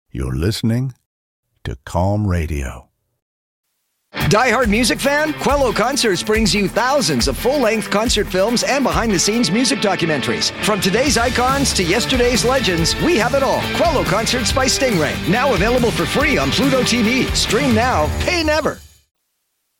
You're listening to Calm Radio. Die-hard music fan? Quello Concerts brings you thousands of full-length concert films and behind-the-scenes music documentaries. From today's icons to yesterday's legends, we have it all. Quello Concerts by Stingray. Now available for free on Pluto TV. Stream now, pay never.